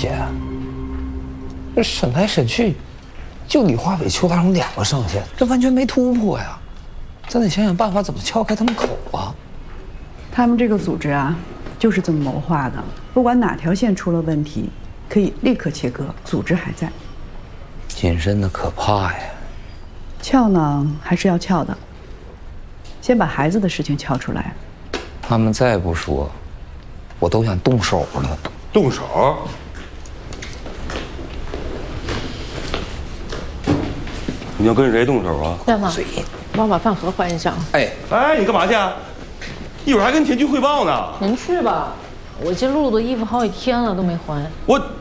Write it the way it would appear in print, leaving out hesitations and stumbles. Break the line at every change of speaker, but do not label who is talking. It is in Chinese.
姐，这审来审去，就李化伟、邱大荣2个上线，这完全没突破呀！咱得想想办法，怎么撬开他们口啊！
他们这个组织啊，就是这么谋划的。不管哪条线出了问题，可以立刻切割，组织还在。
谨慎的可怕呀！
撬呢，还是要撬的。先把孩子的事情撬出来。
他们再不说，我都想动手了。
动手？你要跟谁动手啊？
亮子，帮我把饭盒换一下。
哎，
你干嘛去？一会儿还跟田军汇报呢。
您去吧，我这露露的衣服好几天了都没还。
我